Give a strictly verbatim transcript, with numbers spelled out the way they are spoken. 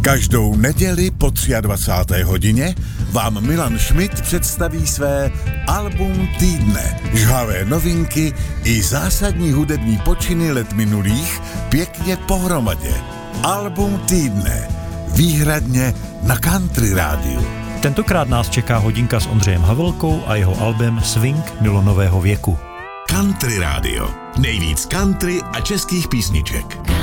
Každou neděli po dvacáté třetí hodině vám Milan Schmidt představí své album týdne, žhavé novinky i zásadní hudební počiny let minulých pěkně pohromadě. Album týdne, výhradně na Country rádiu. Tentokrát nás čeká hodinka s Ondřejem Havelkou a jeho albem Swing milonového věku. Country rádio, nejvíc country a českých písniček.